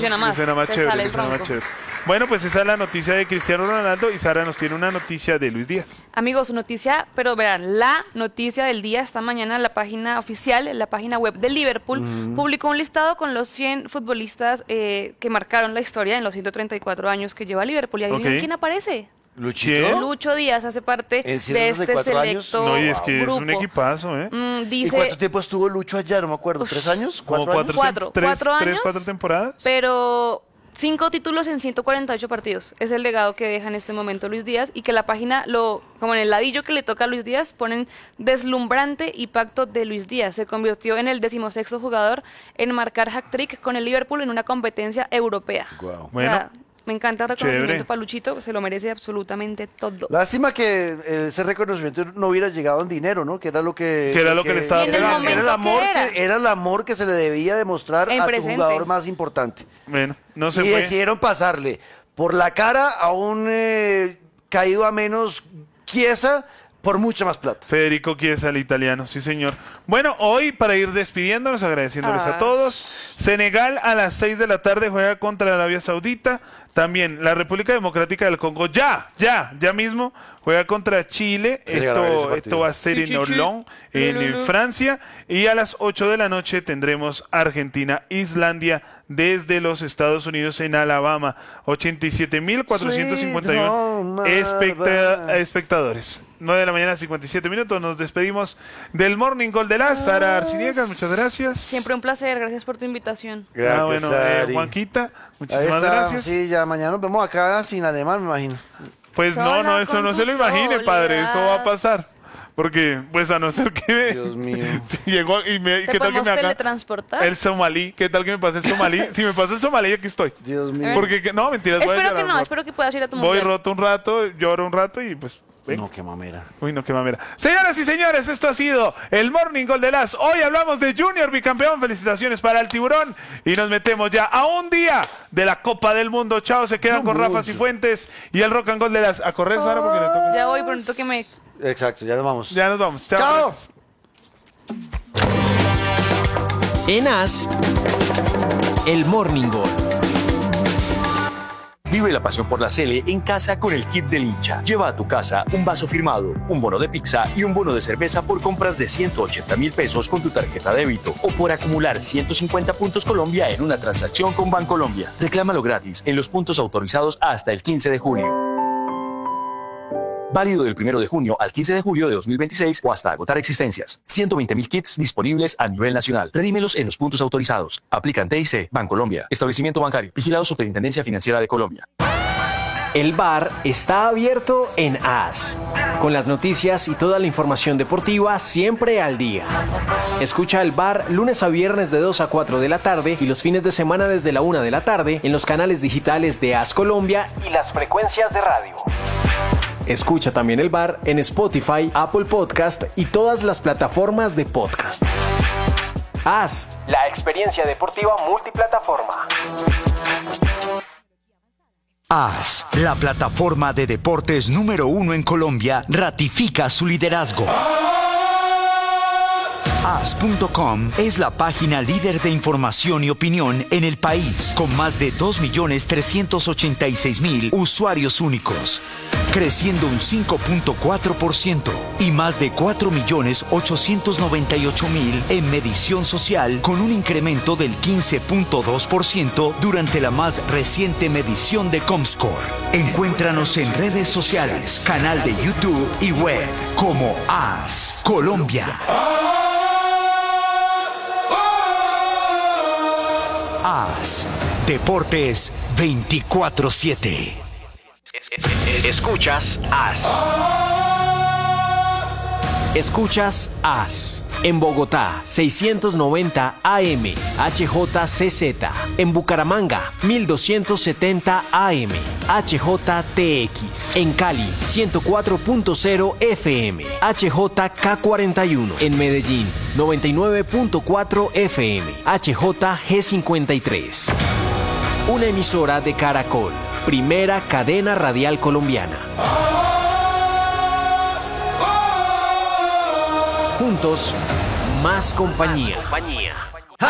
Funciona más. Funciona más te chévere, sale el funciona más ronco. chévere. Bueno, pues esa es la noticia de Cristiano Ronaldo y Sara nos tiene una noticia de Luis Díaz. Amigos, su noticia, pero verán, la noticia del día esta mañana, la página oficial, la página web de Liverpool, publicó un listado con los 100 futbolistas que marcaron la historia en los 134 años que lleva Liverpool. ¿Y adivinen Ok. quién aparece? ¿Luchito? Lucho Díaz hace parte ¿En de 134 este años? selecto No, y es que grupo. es un equipazo, ¿eh? ¿Y Dice, cuánto tiempo estuvo Lucho allá? No me acuerdo. ¿3 años? Como ¿4 años? Cuatro años. 4 temporadas. pero 5 títulos en 148 partidos. Es el legado que deja en este momento Luis Díaz y que la página, como en el ladillo que le toca a Luis Díaz, ponen deslumbrante impacto de Luis Díaz. Se convirtió en el 16º jugador en marcar hat-trick con el Liverpool en una competencia europea. Guau. Bueno, me encanta el reconocimiento chévere. para Luchito, se lo merece absolutamente todo. Lástima que ese reconocimiento no hubiera llegado en dinero, ¿no? Que era lo que... Que era lo que le estaba Y en el pegando. momento el amor que era el amor que se le debía demostrar En a tu presente. jugador más importante. Bueno, no se Y fue. decidieron pasarle por la cara a un caído a menos Chiesa por mucha más plata. Federico Chiesa, el italiano, sí señor. Bueno, hoy para ir despidiéndonos, agradeciéndoles a todos. Senegal a las 6 de la tarde juega contra Arabia Saudita. También la República Democrática del Congo ya mismo juega contra Chile. Hay que llegar a ver ese Esto partido. va a ser en Orlón, en Francia. Y a las 8 de la noche tendremos Argentina-Islandia desde los Estados Unidos en Alabama. 87.451 espectadores. 9 de la mañana, 57 minutos. Nos despedimos del Morning Call de la Sara Arciniegas. Muchas gracias. Siempre un placer, gracias por tu invitación. Gracias, Ari. Juanquita, Ahí muchísimas está. gracias. Sí, ya mañana nos vemos acá sin alemán, me imagino. Pues no, Sola eso con no tu se lo imagine, padre, eso va a soledad. pasar. Porque, pues a no ser que Dios mío. si llego y ¿Te ¿qué tal que podemos me haga teletransportar? el somalí? ¿Qué tal que me pase el somalí? Si me pasa el somalí, aquí estoy. Dios mío. Porque, no, mentiras, voy a Espero llorar que no, roto. espero que puedas ir a tu Voy mundial. roto un rato, lloro un rato y pues... ven. No, qué mamera. Uy, no, qué mamera. Señoras y señores, esto ha sido el Morning Call de las. Hoy hablamos de Junior bicampeón. Felicitaciones para el Tiburón. Y nos metemos ya a un día de la Copa del Mundo. Chao, se quedan con Rafa Cifuentes y el Rock and Roll de las. A correr, Sara, porque le toca. Ya voy, pronto que me... Exacto, ya nos vamos. Ya nos vamos. Chao. Chao. Gracias. En As, el Morning Call. Vive la pasión por la Sele en casa con el kit del hincha. Lleva a tu casa un vaso firmado, un bono de pizza y un bono de cerveza por compras de 180,000 pesos con tu tarjeta débito o por acumular 150 puntos Colombia en una transacción con Bancolombia. Reclámalo gratis en los puntos autorizados hasta el 15 de junio. Válido del 1 de junio al 15 de julio de 2026 o hasta agotar existencias. 120,000 kits disponibles a nivel nacional. Redímelos en los puntos autorizados. Aplican TIC, Bancolombia. Establecimiento bancario. Vigilado Superintendencia Financiera de Colombia. El bar está abierto en As, con las noticias y toda la información deportiva siempre al día. Escucha el bar lunes a viernes de 2 a 4 de la tarde y los fines de semana desde la 1 de la tarde en los canales digitales de As Colombia y las frecuencias de radio. Escucha también el bar en Spotify, Apple Podcast y todas las plataformas de podcast. As, la experiencia deportiva multiplataforma. AS, la plataforma de deportes número 1 en Colombia, ratifica su liderazgo. AS.com es la página líder de información y opinión en el país, con más de 2.386.000 usuarios únicos, creciendo un 5.4% y más de 4.898.000 en medición social, con un incremento del 15.2% durante la más reciente medición de Comscore. Encuéntranos en redes sociales, canal de YouTube y web como AS Colombia. AS Deportes 24/7. Escuchas As. Escuchas As. En Bogotá, 690 AM, HJCZ. En Bucaramanga, 1270 AM, HJTX. En Cali, 104.0 FM, HJK41. En Medellín, 99.4 FM, HJG53. Una emisora de Caracol, primera cadena radial colombiana. Juntos, más compañía.